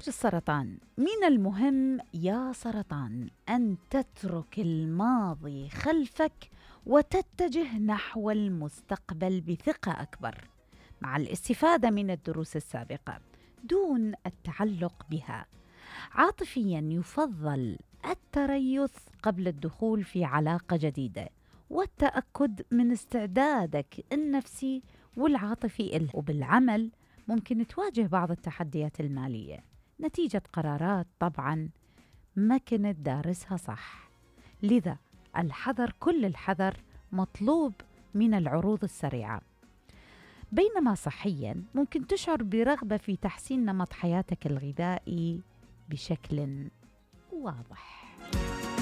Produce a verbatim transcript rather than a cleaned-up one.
برج السرطان، من المهم يا سرطان أن تترك الماضي خلفك وتتجه نحو المستقبل بثقة أكبر، مع الاستفادة من الدروس السابقة دون التعلق بها. عاطفياً يفضل التريث قبل الدخول في علاقة جديدة، والتأكد من استعدادك النفسي والعاطفي له. وبالعمل ممكن تواجه بعض التحديات المالية نتيجة قرارات طبعاً ما كنت دارسها صح، لذا الحذر، كل الحذر مطلوب من العروض السريعة. بينما صحياً ممكن تشعر برغبة في تحسين نمط حياتك الغذائي بشكل واضح.